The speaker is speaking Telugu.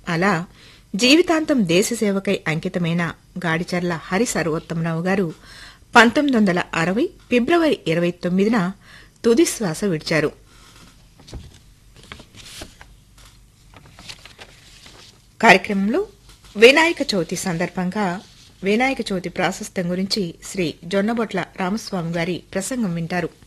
అలా జీవితాంతం దేశ సేవకై అంకితమైన గాడిచర్ల హరి సర్వోత్తమరావు గారు 1960 ఫిబ్రవరి 29న తుదిశ్వాస విడిచారు. కార్యక్రమంలో వినాయక చవితి సందర్భంగా వినాయక చవితి ప్రాశస్త్యం గురించి శ్రీ జొన్నబొట్ల రామస్వామి గారి ప్రసంగం వింటారు.